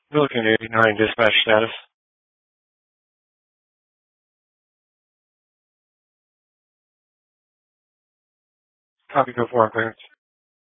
Milliken 89, dispatch status. Copy, go for on clearance.